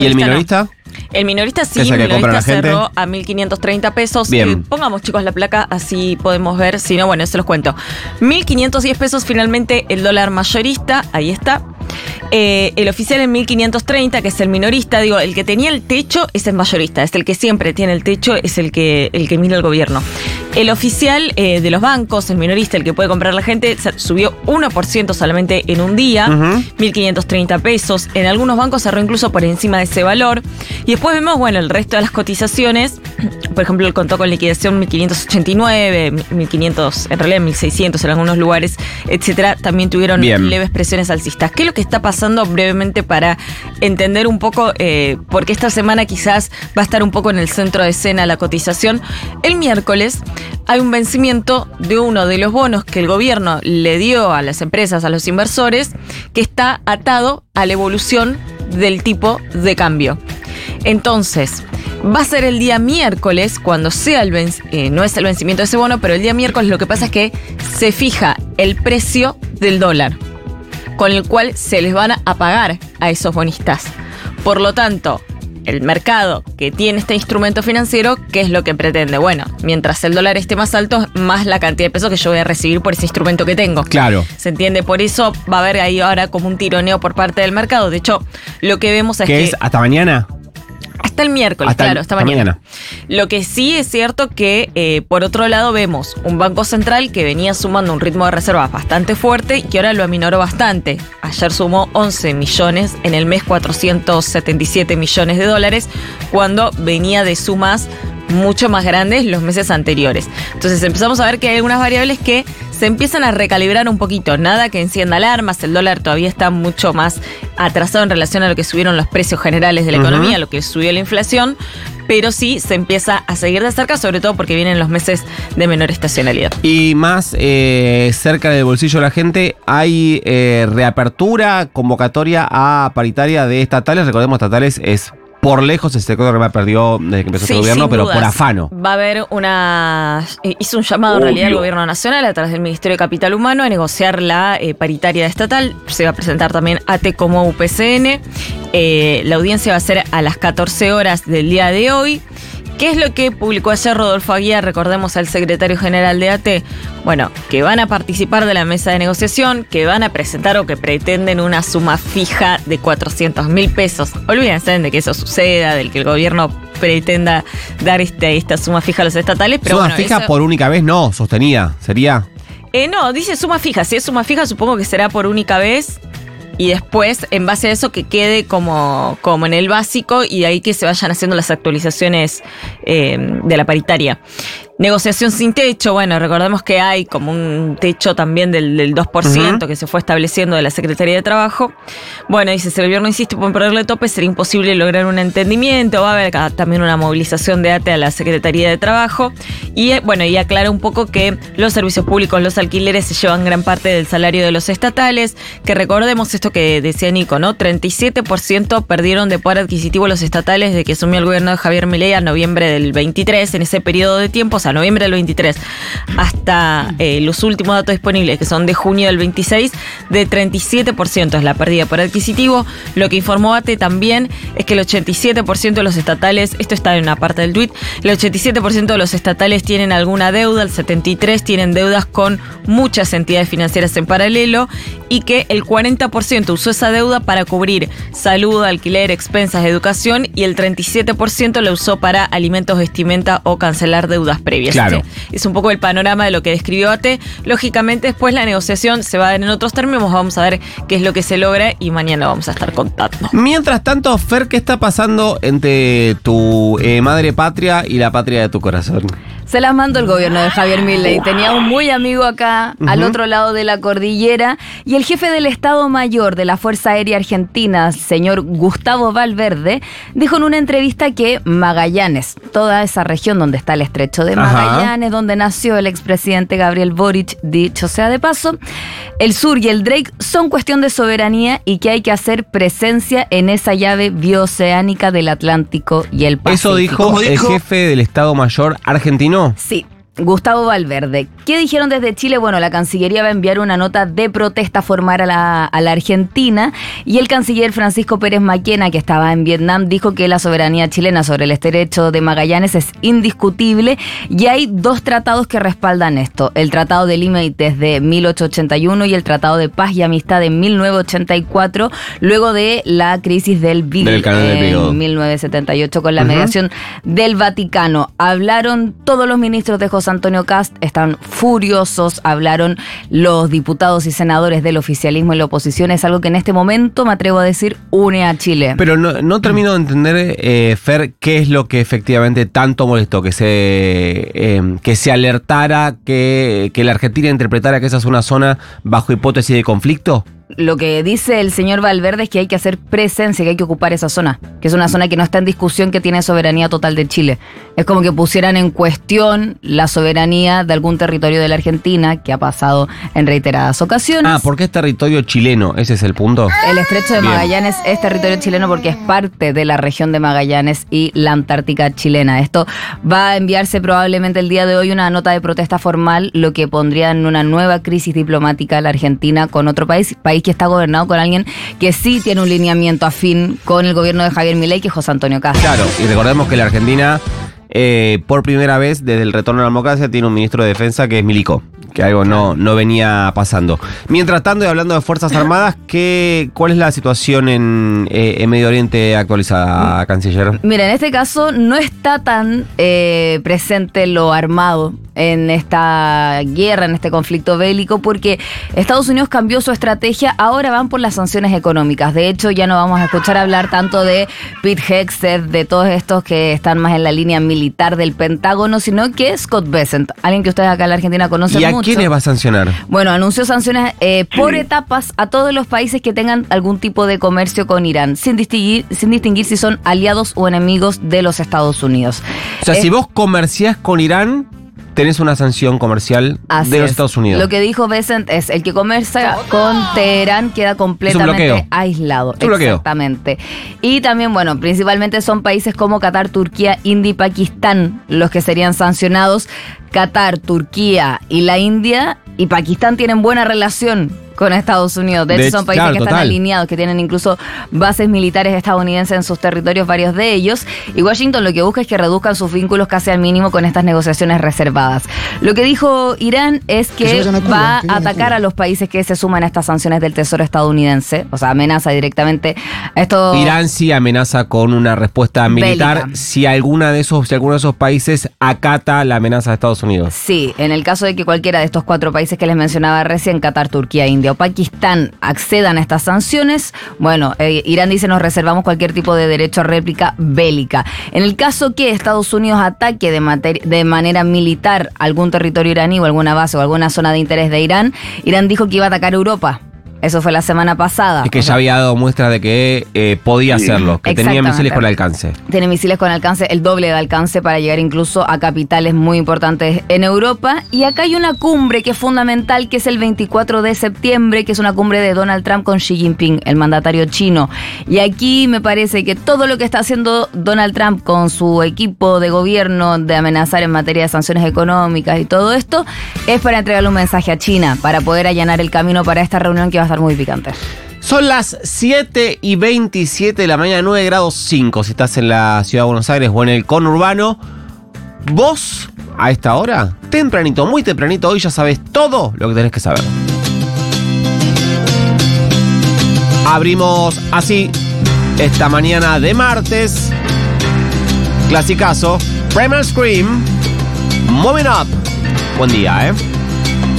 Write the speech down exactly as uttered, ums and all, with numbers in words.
¿Y el minorista? No. El minorista sí, el el minorista cerró a mil quinientos treinta pesos. Bien. Eh, pongamos, chicos, la placa, así podemos ver. Si no, bueno, se los cuento. mil quinientos diez pesos finalmente el dólar mayorista, ahí está. Eh, el oficial en mil quinientos treinta, que es el minorista, digo, el que tenía el techo es el mayorista, es el que siempre tiene el techo, es el que, el que mira el gobierno. El oficial eh, de los bancos, el minorista, el que puede comprar la gente, subió uno por ciento solamente en un día, uh-huh. mil quinientos treinta pesos. En algunos bancos cerró incluso por encima de ese valor. Y después vemos, bueno, el resto de las cotizaciones. Por ejemplo, el contó con liquidación mil quinientos ochenta y nueve, mil quinientos, en realidad mil seiscientos en algunos lugares, etcétera. También tuvieron Bien. leves presiones alcistas. ¿Qué es lo que está pasando brevemente para entender un poco eh, por qué esta semana quizás va a estar un poco en el centro de escena la cotización? El miércoles hay un vencimiento de uno de los bonos que el gobierno le dio a las empresas, a los inversores, que está atado a la evolución del tipo de cambio. Entonces, va a ser el día miércoles, cuando sea el venc- eh, no es el vencimiento de ese bono, pero el día miércoles lo que pasa es que se fija el precio del dólar, con el cual se les van a pagar a esos bonistas. Por lo tanto, el mercado que tiene este instrumento financiero, ¿qué es lo que pretende? Bueno, mientras el dólar esté más alto, más la cantidad de pesos que yo voy a recibir por ese instrumento que tengo. Claro. ¿Se entiende? Por eso va a haber ahí ahora como un tironeo por parte del mercado. De hecho, lo que vemos es ¿Qué que... es? ¿Hasta mañana? Hasta el miércoles, hasta claro, el, hasta, hasta mañana. mañana. Lo que sí es cierto que, eh, por otro lado, vemos un Banco Central que venía sumando un ritmo de reservas bastante fuerte y que ahora lo aminoró bastante. Ayer sumó once millones, en el mes cuatrocientos setenta y siete millones de dólares, cuando venía de sumas mucho más grandes los meses anteriores. Entonces empezamos a ver que hay algunas variables que se empiezan a recalibrar un poquito. Nada que encienda alarmas, el dólar todavía está mucho más atrasado en relación a lo que subieron los precios generales de la uh-huh. economía, lo que subió la inflación, pero sí se empieza a seguir de cerca, sobre todo porque vienen los meses de menor estacionalidad. Y más eh, cerca del bolsillo de la gente, ¿hay eh, reapertura, convocatoria a paritaria de estatales? Recordemos, estatales es... por lejos el sector que más perdió desde que empezó sí, el gobierno, pero dudas. por afano. Va a haber una... Hizo un llamado Obvio. en realidad al gobierno nacional a través del Ministerio de Capital Humano a negociar la eh, paritaria estatal. Se va a presentar también A T E como U P C N. Eh, la audiencia va a ser a las catorce horas del día de hoy. ¿Qué es lo que publicó ayer Rodolfo Aguiar? Recordemos al secretario general de A T E. Bueno, que van a participar de la mesa de negociación, que van a presentar o que pretenden una suma fija de cuatrocientos mil pesos. Olvídense de que eso suceda, del que el gobierno pretenda dar este, esta suma fija a los estatales. Pero suma bueno, fija eso... por única vez, no, sostenida, sería... Eh, no, dice suma fija. Si es suma fija, supongo que será por única vez. Y después, en base a eso, que quede como, como en el básico y de ahí que se vayan haciendo las actualizaciones eh, de la paritaria. Negociación sin techo, bueno, recordemos que hay como un techo también del, del dos por ciento uh-huh. que se fue estableciendo de la Secretaría de Trabajo. Bueno, dice, si el gobierno insiste por ponerle tope, sería imposible lograr un entendimiento. Va a haber también una movilización de A T E a la Secretaría de Trabajo. Y bueno, y aclara un poco que los servicios públicos, los alquileres, se llevan gran parte del salario de los estatales. Que recordemos esto que decía Nico, ¿no? treinta y siete por ciento perdieron de poder adquisitivo los estatales de que asumió el gobierno de Javier Milei a noviembre del veintitrés, en ese periodo de tiempo, o sea, noviembre del veintitrés hasta eh, los últimos datos disponibles, que son de junio del veintiséis, de treinta y siete por ciento es la pérdida por adquisitivo. Lo que informó A T E también es que el ochenta y siete por ciento de los estatales, esto está en una parte del tuit, el ochenta y siete por ciento de los estatales tienen alguna deuda, el setenta y tres por ciento tienen deudas con muchas entidades financieras en paralelo y que el cuarenta por ciento usó esa deuda para cubrir salud, alquiler, expensas, educación y el treinta y siete por ciento la usó para alimentos, vestimenta o cancelar deudas previas. Claro. Es un poco el panorama de lo que describió A T E. Lógicamente después la negociación se va a dar en otros términos, vamos a ver qué es lo que se logra y mañana vamos a estar contando. Mientras tanto, Fer, ¿qué está pasando entre tu eh, madre patria y la patria de tu corazón? Se las mandó el gobierno de Javier Milei. Tenía un muy amigo acá, uh-huh. al otro lado de la cordillera, y el jefe del Estado Mayor de la Fuerza Aérea Argentina, señor Gustavo Valverde, dijo en una entrevista que Magallanes, toda esa región donde está el estrecho de Magallanes, Ajá. donde nació el expresidente Gabriel Boric, dicho sea de paso, el sur y el Drake son cuestión de soberanía y que hay que hacer presencia en esa llave bioceánica del Atlántico y el Pacífico. ¿Eso dijo el jefe del Estado Mayor argentino? Sí. Gustavo Valverde. ¿Qué dijeron desde Chile? Bueno, la Cancillería va a enviar una nota de protesta formal a la, a la Argentina y el canciller Francisco Pérez Maquena, que estaba en Vietnam, dijo que la soberanía chilena sobre el estrecho de Magallanes es indiscutible y hay dos tratados que respaldan esto. El Tratado de Límites de mil ochocientos ochenta y uno y el Tratado de Paz y Amistad de mil novecientos ochenta y cuatro, luego de la crisis del Beagle en mil novecientos setenta y ocho con la uh-huh. mediación del Vaticano. Hablaron todos los ministros de José Antonio Kast, están furiosos, hablaron los diputados y senadores del oficialismo y la oposición, es algo que en este momento, me atrevo a decir, une a Chile. Pero no, no termino de entender, eh, Fer, qué es lo que efectivamente tanto molestó, que se, eh, que se alertara, que, que la Argentina interpretara que esa es una zona bajo hipótesis de conflicto. Lo que dice el señor Valverde es que hay que hacer presencia, que hay que ocupar esa zona, que es una zona que no está en discusión, que tiene soberanía total de Chile. Es como que pusieran en cuestión la soberanía de algún territorio de la Argentina, que ha pasado en reiteradas ocasiones. Ah, ¿por qué es territorio chileno? ¿Ese es el punto? El estrecho de Bien. Magallanes es territorio chileno porque es parte de la región de Magallanes y la Antártica chilena. Esto va a enviarse probablemente el día de hoy una nota de protesta formal, lo que pondría en una nueva crisis diplomática a la Argentina con otro país, país que está gobernado con alguien que sí tiene un lineamiento afín con el gobierno de Javier Milei, que es José Antonio Kast. Claro, y recordemos que la Argentina, eh, por primera vez desde el retorno a la democracia, tiene un ministro de defensa que es Milico, que algo no, no venía pasando. Mientras tanto, y hablando de Fuerzas Armadas, ¿qué, ¿cuál es la situación en, eh, en Medio Oriente actualizada, canciller? Mira, en este caso no está tan eh, presente lo armado en esta guerra, en este conflicto bélico, porque Estados Unidos cambió su estrategia, ahora van por las sanciones económicas. De hecho, ya no vamos a escuchar hablar tanto de Pete Hegseth, de todos estos que están más en la línea militar del Pentágono, sino que Scott Bessent, alguien que ustedes acá en la Argentina conocen mucho. ¿Y a mucho. quiénes va a sancionar? Bueno, anunció sanciones eh, por etapas a todos los países que tengan algún tipo de comercio con Irán, sin distinguir, sin distinguir si son aliados o enemigos de los Estados Unidos. O sea, eh, si vos comerciás con Irán, tenés una sanción comercial de los es. Estados Unidos. Lo que dijo Bessent es, el que comercia con Teherán queda completamente aislado. Es un bloqueo. Exactamente. Y también, bueno, principalmente son países como Qatar, Turquía, India y Pakistán los que serían sancionados. Qatar, Turquía y la India y Pakistán tienen buena relación con Estados Unidos. De hecho, de, son países claro, que están total. alineados, que tienen incluso bases militares estadounidenses en sus territorios, varios de ellos. Y Washington lo que busca es que reduzcan sus vínculos casi al mínimo con estas negociaciones reservadas. Lo que dijo Irán es que, que a Cuba, va a atacar a, a los países que se suman a estas sanciones del Tesoro estadounidense. O sea, amenaza directamente a esto. Irán sí amenaza con una respuesta militar bélica. si alguna de esos, si alguno de esos países acata la amenaza de Estados Unidos. Sí, en el caso de que cualquiera de estos cuatro países que les mencionaba recién, Qatar, Turquía, India o Pakistán, accedan a estas sanciones, bueno, eh, Irán dice nos reservamos cualquier tipo de derecho a réplica bélica. En el caso que Estados Unidos ataque de, mater- de manera militar algún territorio iraní o alguna base o alguna zona de interés de Irán, Irán dijo que iba a atacar Europa. Eso fue la semana pasada. Es que o ya sea, había dado muestras de que eh, podía sí. hacerlo, que tenía misiles con alcance. Tiene misiles con alcance, el doble de alcance para llegar incluso a capitales muy importantes en Europa. Y acá hay una cumbre que es fundamental, que es el veinticuatro de septiembre, que es una cumbre de Donald Trump con Xi Jinping, el mandatario chino. Y aquí me parece que todo lo que está haciendo Donald Trump con su equipo de gobierno de amenazar en materia de sanciones económicas y todo esto, es para entregarle un mensaje a China, para poder allanar el camino para esta reunión que va a estar muy picante. Son las siete y veintisiete de la mañana, nueve grados cinco. Si estás en la ciudad de Buenos Aires o en el conurbano, vos a esta hora, tempranito, muy tempranito, hoy ya sabes todo lo que tenés que saber. Abrimos así esta mañana de martes. Clasicazo, Primal Scream, Moving Up. Buen día, ¿eh?